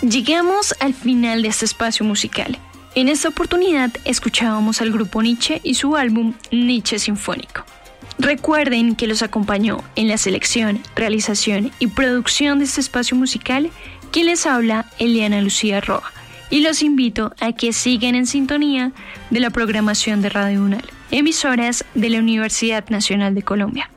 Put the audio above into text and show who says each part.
Speaker 1: Llegamos al final de este espacio musical. En esta oportunidad escuchábamos al grupo Nietzsche y su álbum Nietzsche Sinfónico. Recuerden que los acompañó en la selección, realización y producción de este espacio musical quien les habla, Eliana Lucía Roa, y los invito a que sigan en sintonía de la programación de Radio UNAL, emisoras de la Universidad Nacional de Colombia.